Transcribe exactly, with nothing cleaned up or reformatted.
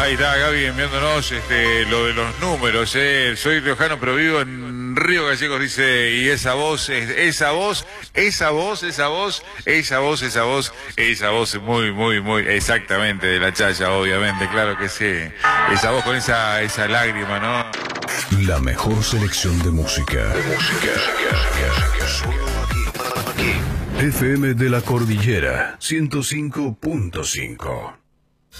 Ahí está Gaby enviándonos este, lo de los números. Eh. Soy riojano pero vivo en Río Gallegos, dice, y esa voz, esa voz, esa voz, esa voz, esa voz, esa voz, esa voz muy, muy, muy, exactamente, de la Chaya, obviamente, claro que sí. Esa voz con esa, esa lágrima, ¿no? La mejor selección de música. De música. Solo aquí, aquí. F M de la Cordillera, ciento cinco punto cinco.